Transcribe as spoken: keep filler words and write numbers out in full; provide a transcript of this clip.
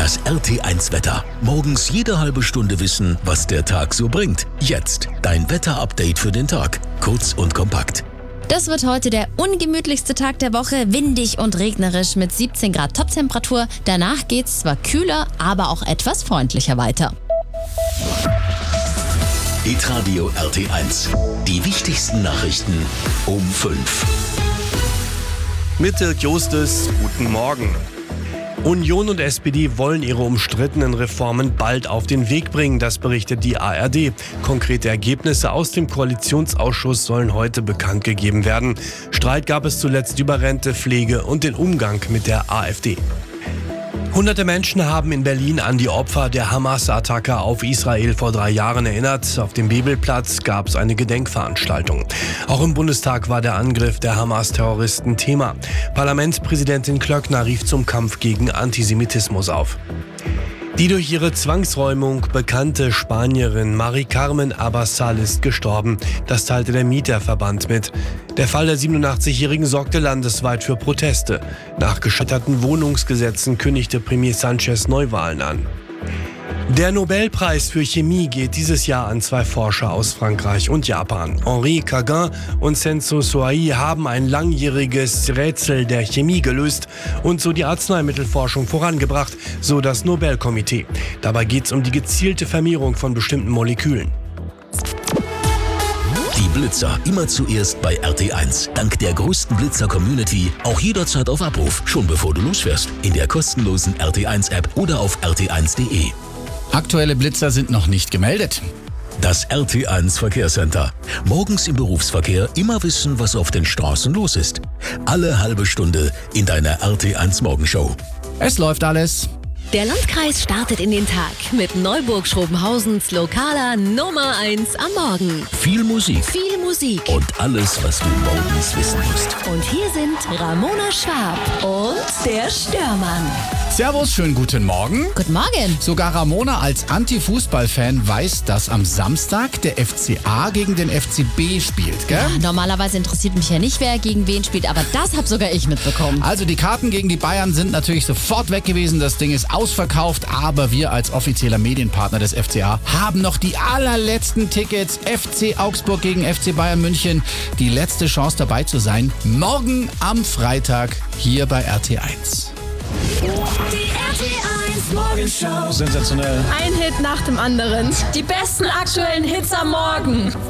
Das R T eins Wetter. Morgens jede halbe Stunde wissen, was der Tag so bringt. Jetzt dein Wetter-Update für den Tag. Kurz und kompakt. Das wird heute der ungemütlichste Tag der Woche, windig und regnerisch mit siebzehn Grad Toptemperatur. Danach geht's zwar kühler, aber auch etwas freundlicher weiter. Hitradio R T eins. Die wichtigsten Nachrichten um fünf. Mit Dirk Justus, guten Morgen. Union und S P D wollen ihre umstrittenen Reformen bald auf den Weg bringen, das berichtet die A R D. Konkrete Ergebnisse aus dem Koalitionsausschuss sollen heute bekannt gegeben werden. Streit gab es zuletzt über Rente, Pflege und den Umgang mit der AfD. Hunderte Menschen haben in Berlin an die Opfer der Hamas-Attacke auf Israel vor drei Jahren erinnert. Auf dem Bebelplatz gab es eine Gedenkveranstaltung. Auch im Bundestag war der Angriff der Hamas-Terroristen Thema. Parlamentspräsidentin Klöckner rief zum Kampf gegen Antisemitismus auf. Die durch ihre Zwangsräumung bekannte Spanierin Mari Carmen Abassal ist gestorben. Das teilte der Mieterverband mit. Der Fall der siebenundachtzigjährigen sorgte landesweit für Proteste. Nach gescheiterten Wohnungsgesetzen kündigte Premier Sanchez Neuwahlen an. Der Nobelpreis für Chemie geht dieses Jahr an zwei Forscher aus Frankreich und Japan. Henri Cagin und Senso Soai haben ein langjähriges Rätsel der Chemie gelöst und so die Arzneimittelforschung vorangebracht, so das Nobelkomitee. Dabei geht es um die gezielte Vermehrung von bestimmten Molekülen. Die Blitzer immer zuerst bei R T eins. Dank der größten Blitzer-Community auch jederzeit auf Abruf, schon bevor du losfährst. In der kostenlosen R T eins App oder auf r t eins punkt d e. Aktuelle Blitzer sind noch nicht gemeldet. Das R T eins Verkehrscenter. Morgens im Berufsverkehr immer wissen, was auf den Straßen los ist. Alle halbe Stunde in deiner R T eins Morgenshow. Es läuft alles. Der Landkreis startet in den Tag mit Neuburg-Schrobenhausens lokaler Nummer eins am Morgen. Viel Musik. Viel Musik. Und alles, was du morgens wissen musst. Und hier sind Ramona Schwab und der Störmann. Servus, schönen guten Morgen. Guten Morgen. Sogar Ramona als Anti-Fußball-Fan weiß, dass am Samstag der F C A gegen den F C B spielt, gell? Ja, normalerweise interessiert mich ja nicht, wer gegen wen spielt, aber das habe sogar ich mitbekommen. Also die Karten gegen die Bayern sind natürlich sofort weg gewesen. Das Ding ist ausverkauft, aber wir als offizieller Medienpartner des F C A haben noch die allerletzten Tickets. F C Augsburg gegen F C Bayern München. Die letzte Chance dabei zu sein. Morgen am Freitag hier bei R T eins. Die R T eins Morgenshow. Sensationell. Ein Hit nach dem anderen. Die besten aktuellen Hits am Morgen.